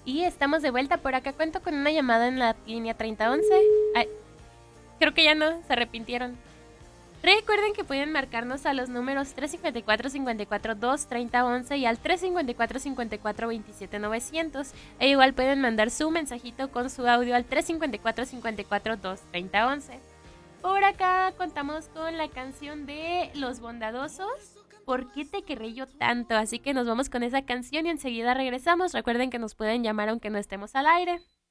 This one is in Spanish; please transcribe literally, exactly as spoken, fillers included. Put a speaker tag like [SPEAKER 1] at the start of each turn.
[SPEAKER 1] Y estamos de vuelta. Por acá cuento con una llamada en la línea treinta once. Ay, creo que ya no, se arrepintieron. Recuerden que pueden marcarnos a los números tres cinco cuatro, cinco cuatro dos, treinta once y al tres cinco cuatro, cinco cuatro, veintisiete novecientos. E igual pueden mandar su mensajito con su audio al tres cinco cuatro, cinco cuatro dos, treinta once. Por acá contamos con la canción de Los Bondadosos, ¿Por qué te querré yo tanto? Así que nos vamos con esa canción y enseguida regresamos. Recuerden que nos pueden llamar aunque no estemos al aire.